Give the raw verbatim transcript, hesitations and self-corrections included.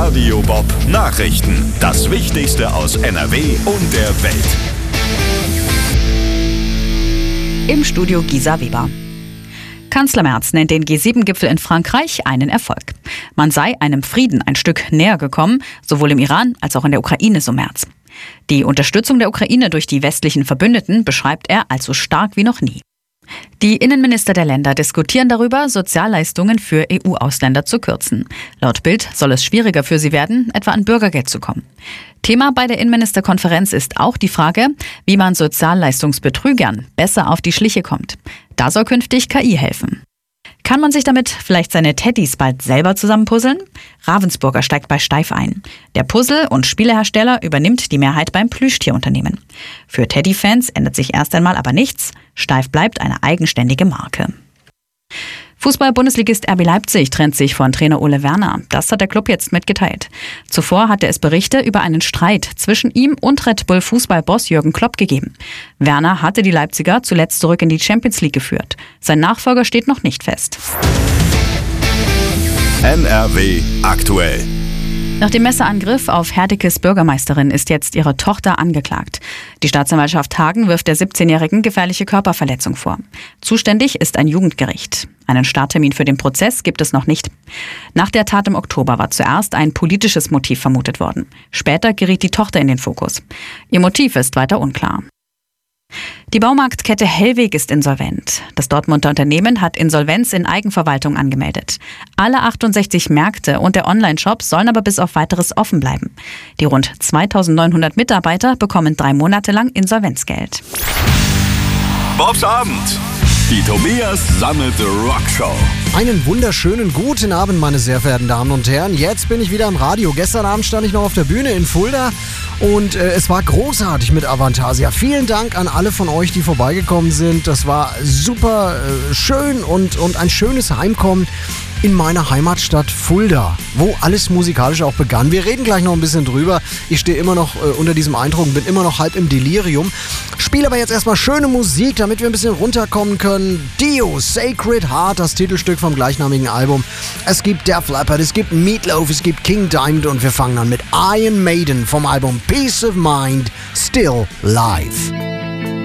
Radio Bob Nachrichten. Das Wichtigste aus N R W und der Welt. Im Studio Gisa Weber. Kanzler Merz nennt den G sieben Gipfel in Frankreich einen Erfolg. Man sei einem Frieden ein Stück näher gekommen, sowohl im Iran als auch in der Ukraine, so Merz. Die Unterstützung der Ukraine durch die westlichen Verbündeten beschreibt er als so stark wie noch nie. Die Innenminister der Länder diskutieren darüber, Sozialleistungen für E U-Ausländer zu kürzen. Laut Bild soll es schwieriger für sie werden, etwa an Bürgergeld zu kommen. Thema bei der Innenministerkonferenz ist auch die Frage, wie man Sozialleistungsbetrügern besser auf die Schliche kommt. Da soll künftig K I helfen. Kann man sich damit vielleicht seine Teddys bald selber zusammenpuzzeln? Ravensburger steigt bei Steiff ein. Der Puzzle- und Spielehersteller übernimmt die Mehrheit beim Plüschtierunternehmen. Für Teddy-Fans ändert sich erst einmal aber nichts. Steiff bleibt eine eigenständige Marke. Fußball-Bundesligist R B Leipzig trennt sich von Trainer Ole Werner. Das hat der Club jetzt mitgeteilt. Zuvor hatte es Berichte über einen Streit zwischen ihm und Red Bull-Fußballboss Jürgen Klopp gegeben. Werner hatte die Leipziger zuletzt zurück in die Champions League geführt. Sein Nachfolger steht noch nicht fest. N R W aktuell. Nach dem Messerangriff auf Herdekes Bürgermeisterin ist jetzt ihre Tochter angeklagt. Die Staatsanwaltschaft Hagen wirft der siebzehnjährigen gefährliche Körperverletzung vor. Zuständig ist ein Jugendgericht. Einen Starttermin für den Prozess gibt es noch nicht. Nach der Tat im Oktober war zuerst ein politisches Motiv vermutet worden. Später geriet die Tochter in den Fokus. Ihr Motiv ist weiter unklar. Die Baumarktkette Hellweg ist insolvent. Das Dortmunder Unternehmen hat Insolvenz in Eigenverwaltung angemeldet. Alle achtundsechzig Märkte und der Onlineshop sollen aber bis auf Weiteres offen bleiben. Die rund zweitausendneunhundert Mitarbeiter bekommen drei Monate lang Insolvenzgeld. Bobs Abend. Die Tobias Sammelte Rockshow. Einen wunderschönen guten Abend, meine sehr verehrten Damen und Herren. Jetzt bin ich wieder im Radio. Gestern Abend stand ich noch auf der Bühne in Fulda und äh, es war großartig mit Avantasia. Vielen Dank an alle von euch, die vorbeigekommen sind. Das war super äh, schön und, und ein schönes Heimkommen in meiner Heimatstadt Fulda, wo alles musikalisch auch begann. Wir reden gleich noch ein bisschen drüber. Ich stehe immer noch äh, unter diesem Eindruck, bin immer noch halb im Delirium. Spiele aber jetzt erstmal schöne Musik, damit wir ein bisschen runterkommen können. Dio, Sacred Heart, das Titelstück vom gleichnamigen Album. Es gibt Def Leppard, es gibt Meatloaf, es gibt King Diamond und wir fangen an mit Iron Maiden vom Album Peace of Mind, Still Live.